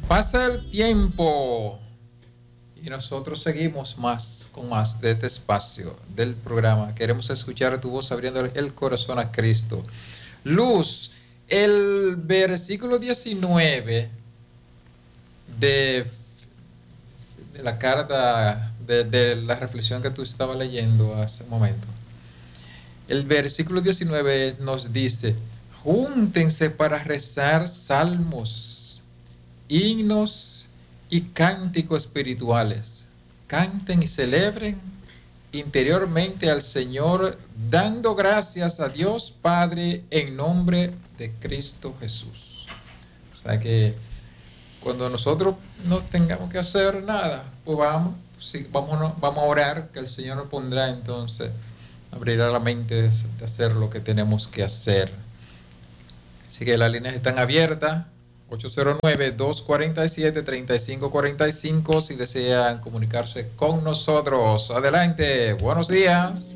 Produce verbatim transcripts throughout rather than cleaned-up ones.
Pasa el tiempo y nosotros seguimos más con más de este espacio del programa. Queremos escuchar tu voz abriendo el corazón a Cristo. Luz, el versículo diecinueve de, de la carta, de, de la reflexión que tú estabas leyendo hace un momento. El versículo diecinueve nos dice: júntense para rezar salmos, himnos y cánticos espirituales. Canten y celebren interiormente al Señor, dando gracias a Dios Padre en nombre de Cristo Jesús. O sea que cuando nosotros no tengamos que hacer nada, pues vamos, sí, vamos, vamos a orar, que el Señor nos pondrá entonces, abrirá la mente de hacer lo que tenemos que hacer. Así que las líneas están abiertas. ocho cero nueve, dos cuatro siete, tres cinco cuatro cinco si desean comunicarse con nosotros. Adelante, buenos días.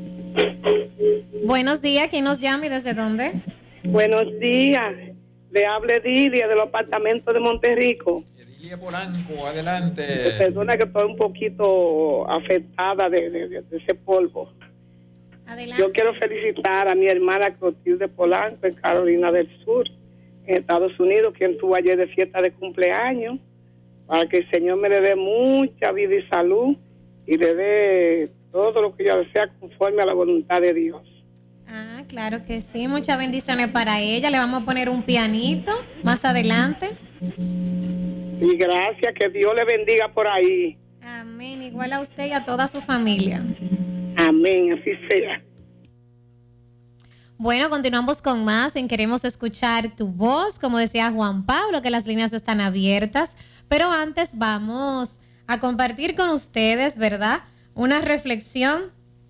Buenos días, ¿quién nos llama y desde dónde? Buenos días, le habla Edilia del apartamento de Monterrico. Edilia Polanco, adelante. Perdona que estoy un poquito afectada de, de, de ese polvo. Adelante. Yo quiero felicitar a mi hermana Clotilde Polanco en Carolina del Sur, en Estados Unidos, quien estuvo ayer de fiesta de cumpleaños, para que el Señor me le dé mucha vida y salud y le dé todo lo que yo desea conforme a la voluntad de Dios. Ah, claro que sí, muchas bendiciones para ella. Le vamos a poner un pianito más adelante. Y gracias, que Dios le bendiga por ahí. Amén, igual a usted y a toda su familia. Amén, así sea. Bueno, continuamos con más en Queremos Escuchar Tu Voz. Como decía Juan Pablo, que las líneas están abiertas, pero antes vamos a compartir con ustedes, ¿verdad?, una reflexión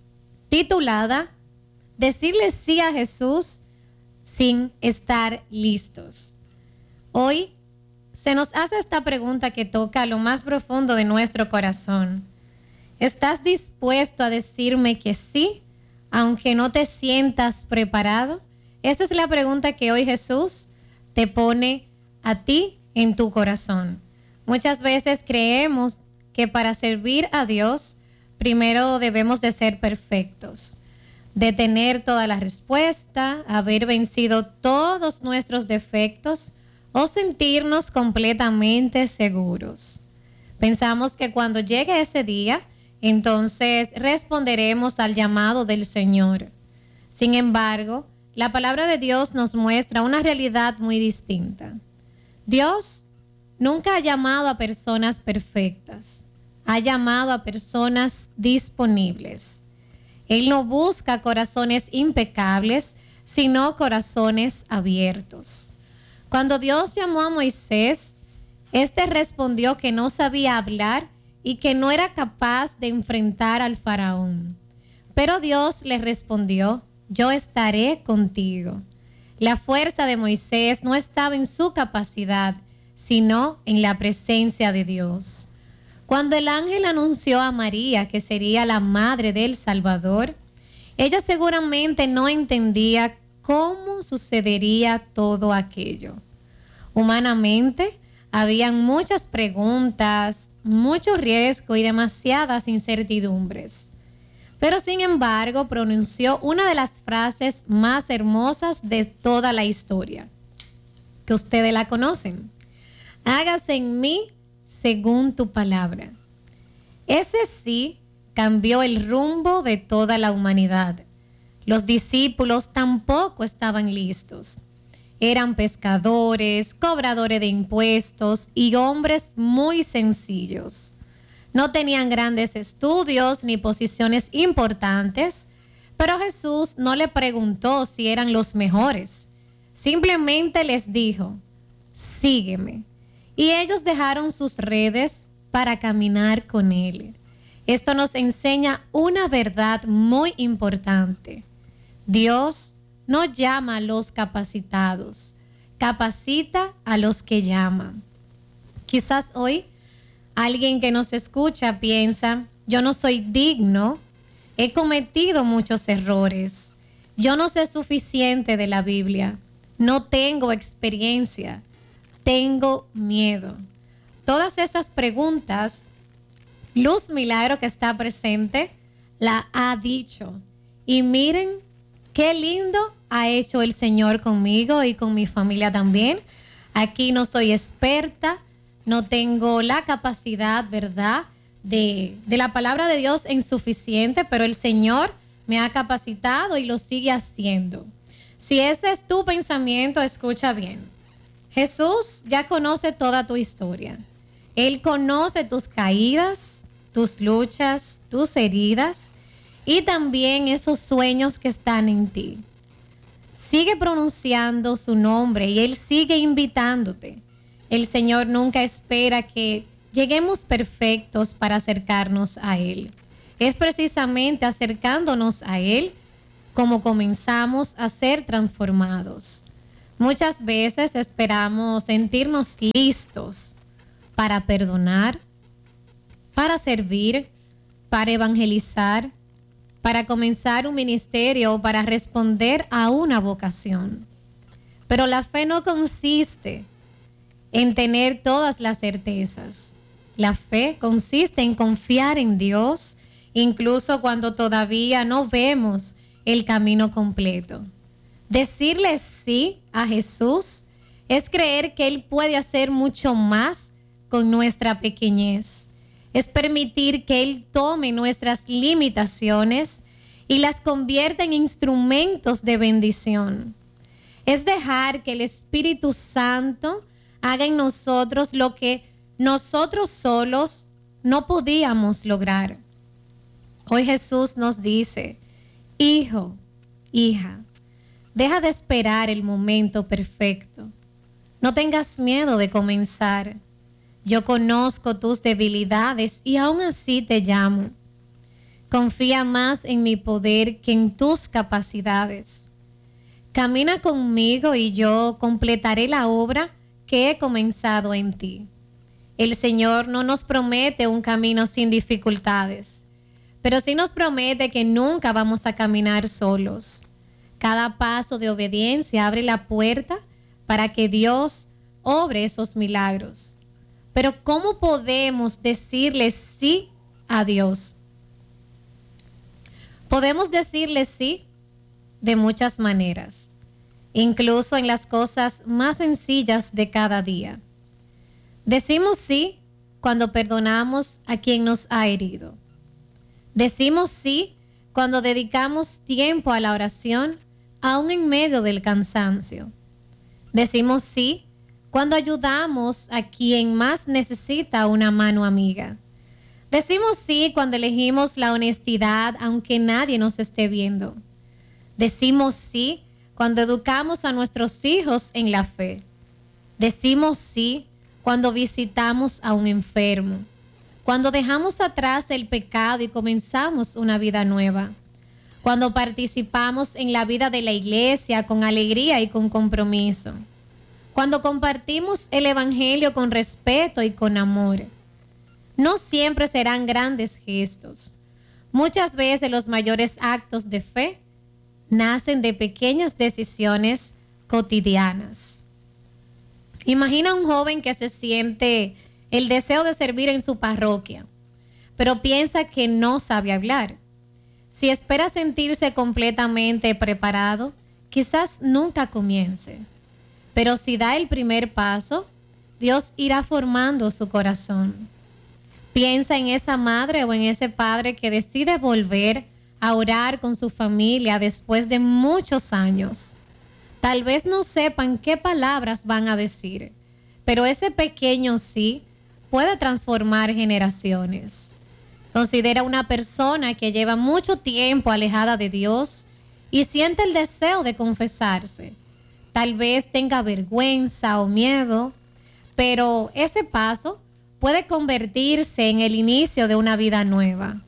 titulada Decirle sí a Jesús sin estar listos. Hoy se nos hace esta pregunta que toca lo más profundo de nuestro corazón. ¿Estás dispuesto a decirme que sí, aunque no te sientas preparado? Esta es la pregunta que hoy Jesús te pone a ti en tu corazón. Muchas veces creemos que para servir a Dios, primero debemos de ser perfectos, de tener toda la respuesta, haber vencido todos nuestros defectos o sentirnos completamente seguros. Pensamos que cuando llegue ese día, entonces responderemos al llamado del Señor. Sin embargo, la palabra de Dios nos muestra una realidad muy distinta. Dios nunca ha llamado a personas perfectas, ha llamado a personas disponibles. Él no busca corazones impecables, sino corazones abiertos. Cuando Dios llamó a Moisés, éste respondió que no sabía hablar y que no era capaz de enfrentar al faraón. Pero Dios le respondió: yo estaré contigo. La fuerza de Moisés no estaba en su capacidad, sino en la presencia de Dios. Cuando el ángel anunció a María que sería la madre del Salvador, ella seguramente no entendía cómo sucedería todo aquello. Humanamente, habían muchas preguntas, mucho riesgo y demasiadas incertidumbres. Pero sin embargo, pronunció una de las frases más hermosas de toda la historia, que ustedes la conocen. Hágase en mí según tu palabra. Ese sí cambió el rumbo de toda la humanidad. Los discípulos tampoco estaban listos. Eran pescadores, cobradores de impuestos y hombres muy sencillos. No tenían grandes estudios ni posiciones importantes, pero Jesús no le preguntó si eran los mejores. Simplemente les dijo: sígueme. Y ellos dejaron sus redes para caminar con él. Esto nos enseña una verdad muy importante. Dios no llama a los capacitados, capacita a los que llaman. Quizás hoy alguien que nos escucha piensa: yo no soy digno, he cometido muchos errores, yo no sé suficiente de la Biblia, no tengo experiencia. tengo miedo. Todas esas preguntas, Luz Milagro, que está presente, la ha dicho. Y miren qué lindo ha hecho el Señor conmigo y con mi familia también. Aquí no soy experta, no tengo la capacidad, ¿verdad?, de, de la palabra de Dios en suficiente, pero el Señor me ha capacitado y lo sigue haciendo. Si ese es tu pensamiento, escucha bien. Jesús ya conoce toda tu historia. Él conoce tus caídas, tus luchas, tus heridas y también esos sueños que están en ti. Sigue pronunciando su nombre y Él sigue invitándote. El Señor nunca espera que lleguemos perfectos para acercarnos a Él. Es precisamente acercándonos a Él como comenzamos a ser transformados. Muchas veces esperamos sentirnos listos para perdonar, para servir, para evangelizar, para comenzar un ministerio o para responder a una vocación. Pero la fe no consiste en tener todas las certezas. La fe consiste en confiar en Dios, incluso cuando todavía no vemos el camino completo. Decirle sí a Jesús es creer que Él puede hacer mucho más con nuestra pequeñez. Es permitir que Él tome nuestras limitaciones y las convierta en instrumentos de bendición. Es dejar que el Espíritu Santo haga en nosotros lo que nosotros solos no podíamos lograr. Hoy Jesús nos dice: hijo, hija, deja de esperar el momento perfecto. No tengas miedo de comenzar. Yo conozco tus debilidades y aún así te llamo. Confía más en mi poder que en tus capacidades. Camina conmigo y yo completaré la obra que he comenzado en ti. El Señor no nos promete un camino sin dificultades, pero sí nos promete que nunca vamos a caminar solos. Cada paso de obediencia abre la puerta para que Dios obre esos milagros. Pero ¿cómo podemos decirle sí a Dios? Podemos decirle sí de muchas maneras, incluso en las cosas más sencillas de cada día. Decimos sí cuando perdonamos a quien nos ha herido. Decimos sí cuando dedicamos tiempo a la oración, aún en medio del cansancio. Decimos sí cuando ayudamos a quien más necesita una mano amiga. Decimos sí cuando elegimos la honestidad aunque nadie nos esté viendo. Decimos sí cuando educamos a nuestros hijos en la fe. Decimos sí cuando visitamos a un enfermo, cuando dejamos atrás el pecado y comenzamos una vida nueva, cuando participamos en la vida de la iglesia con alegría y con compromiso, cuando compartimos el evangelio con respeto y con amor. No siempre serán grandes gestos. Muchas veces los mayores actos de fe nacen de pequeñas decisiones cotidianas. Imagina un joven que se siente el deseo de servir en su parroquia, pero piensa que no sabe hablar. Si espera sentirse completamente preparado, quizás nunca comience. Pero si da el primer paso, Dios irá formando su corazón. Piensa en esa madre o en ese padre que decide volver a orar con su familia después de muchos años. Tal vez no sepan qué palabras van a decir, pero ese pequeño sí puede transformar generaciones. Considera una persona que lleva mucho tiempo alejada de Dios y siente el deseo de confesarse. Tal vez tenga vergüenza o miedo, pero ese paso puede convertirse en el inicio de una vida nueva.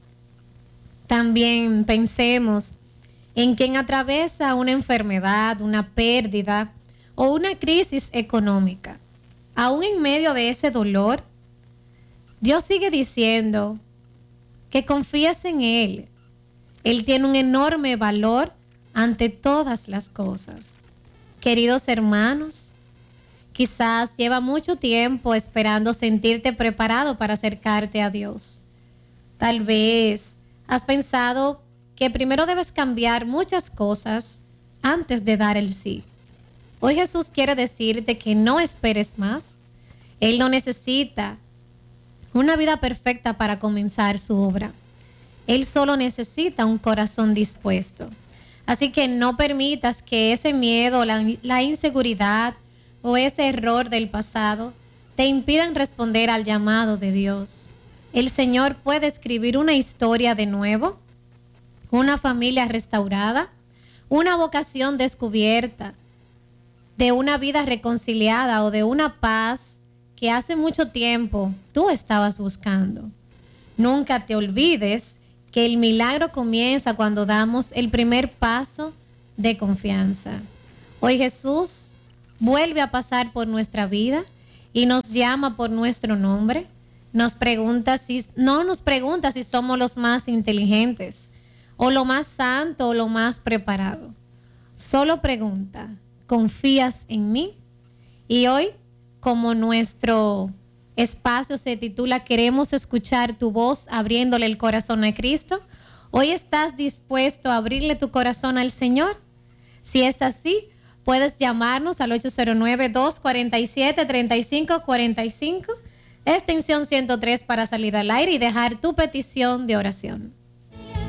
También pensemos en quien atraviesa una enfermedad, una pérdida o una crisis económica. Aún en medio de ese dolor, Dios sigue diciendo que confíes en Él. Él tiene un enorme valor ante todas las cosas. Queridos hermanos, Quizás lleva mucho tiempo esperando sentirte preparado para acercarte a Dios. Tal vez has pensado que primero debes cambiar muchas cosas antes de dar el sí. Hoy Jesús quiere decirte que no esperes más. Él no necesita una vida perfecta para comenzar su obra. Él solo necesita un corazón dispuesto. Así que no permitas que ese miedo, la, la inseguridad o ese error del pasado te impidan responder al llamado de Dios. El Señor puede escribir una historia de nuevo, una familia restaurada, una vocación descubierta, de una vida reconciliada o de una paz que hace mucho tiempo tú estabas buscando. Nunca te olvides que el milagro comienza cuando damos el primer paso de confianza. Hoy Jesús vuelve a pasar por nuestra vida y nos llama por nuestro nombre. Nos pregunta si, no nos pregunta si somos los más inteligentes o lo más santo o lo más preparado. Solo pregunta, ¿confías en mí? Y hoy, como nuestro espacio se titula Queremos escuchar tu voz abriéndole el corazón a Cristo, ¿hoy estás dispuesto a abrirle tu corazón al Señor? Si es así, puedes llamarnos al ocho cero nueve, dos cuatro siete, tres cinco cuatro cinco, extensión ciento tres para salir al aire y dejar tu petición de oración.